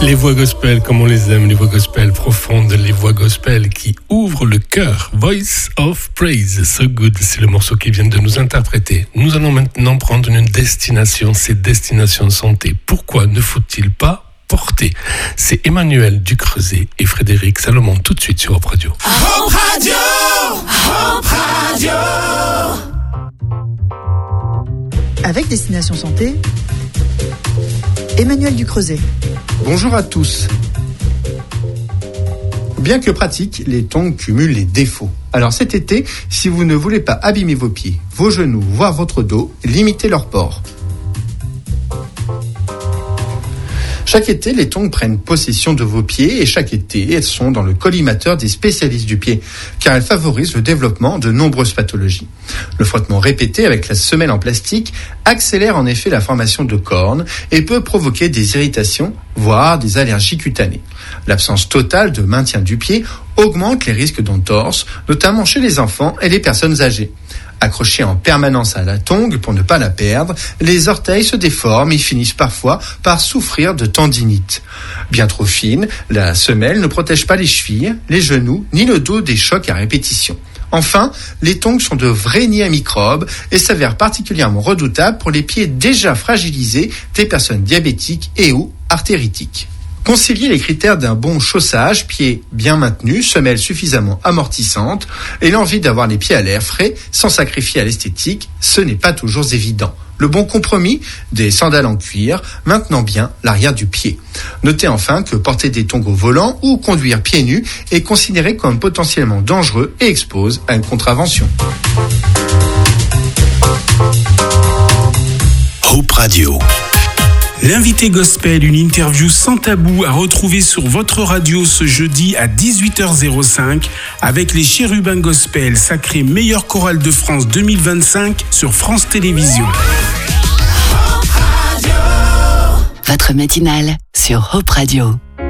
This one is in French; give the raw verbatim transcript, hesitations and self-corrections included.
Les voix gospel comme on les aime, les voix gospel profondes, les voix gospel qui ouvrent le cœur. Voice of Praise, So Good, c'est le morceau qu'ils viennent de nous interpréter. Nous allons maintenant prendre une destination, c'est Destination Santé. Pourquoi ne faut-il pas porter? C'est Emmanuel Ducreuset et Frédéric Salomon, tout de suite sur Hope Radio. Hope Radio, Hope Radio. Avec Destination Santé, Emmanuel Ducreuset. Bonjour à tous. Bien que pratiques, les tongs cumulent les défauts. Alors cet été, si vous ne voulez pas abîmer vos pieds, vos genoux, voire votre dos, limitez leur port. Chaque été, les tongs prennent possession de vos pieds et chaque été, elles sont dans le collimateur des spécialistes du pied, car elles favorisent le développement de nombreuses pathologies. Le frottement répété avec la semelle en plastique accélère en effet la formation de cornes et peut provoquer des irritations, voire des allergies cutanées. L'absence totale de maintien du pied augmente les risques d'entorse, notamment chez les enfants et les personnes âgées. Accrochés en permanence à la tongue pour ne pas la perdre, les orteils se déforment et finissent parfois par souffrir de tendinite. Bien trop fine, la semelle ne protège pas les chevilles, les genoux ni le dos des chocs à répétition. Enfin, les tongs sont de vrais nids à microbes et s'avèrent particulièrement redoutables pour les pieds déjà fragilisés des personnes diabétiques et ou artéritiques. Concilier les critères d'un bon chaussage, pieds bien maintenus, semelles suffisamment amortissantes et l'envie d'avoir les pieds à l'air frais sans sacrifier à l'esthétique, ce n'est pas toujours évident. Le bon compromis, des sandales en cuir, maintenant bien l'arrière du pied. Notez enfin que porter des tongs au volant ou conduire pieds nus est considéré comme potentiellement dangereux et expose à une contravention. Hope Radio. L'invité gospel, une interview sans tabou à retrouver sur votre radio ce jeudi à dix-huit heures cinq avec les Chérubins Gospel, sacré meilleure chorale de France deux mille vingt-cinq sur France Télévisions. Votre matinale sur Hope Radio.